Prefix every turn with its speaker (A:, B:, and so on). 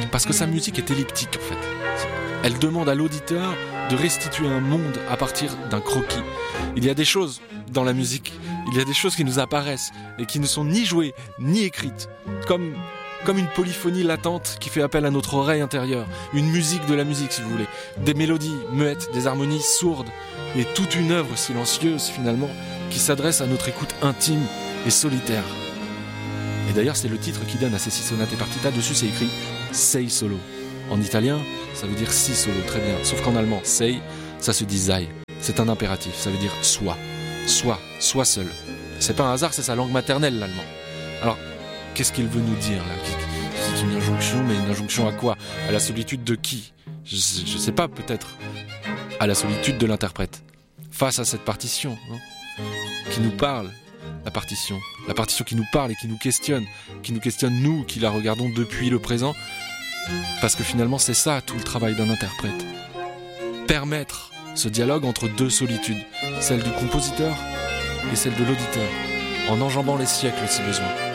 A: parce que sa musique est elliptique en fait. Elle demande à l'auditeur de restituer un monde à partir d'un croquis. Il y a des choses dans la musique, il y a des choses qui nous apparaissent et qui ne sont ni jouées ni écrites, comme une polyphonie latente qui fait appel à notre oreille intérieure, une musique de la musique si vous voulez, des mélodies muettes, des harmonies sourdes et toute une œuvre silencieuse finalement qui s'adresse à notre écoute intime et solitaire. Et d'ailleurs c'est le titre qui donne à ces 6 sonates et partita. Dessus c'est écrit Sei solo. En italien ça veut dire si solo, très bien, sauf qu'en allemand sei ça se dit sei, c'est un impératif, ça veut dire sois seul. C'est pas un hasard, c'est sa langue maternelle l'allemand. Alors qu'est-ce qu'il veut nous dire là ? C'est une injonction, mais une injonction à quoi ? À la solitude de qui ? Je sais pas, peut-être à la solitude de l'interprète. Face à cette partition, qui nous parle, la partition qui nous parle et qui nous questionne nous, qui la regardons depuis le présent, parce que finalement c'est ça tout le travail d'un interprète. Permettre ce dialogue entre 2 solitudes, celle du compositeur et celle de l'auditeur, en enjambant les siècles si besoin.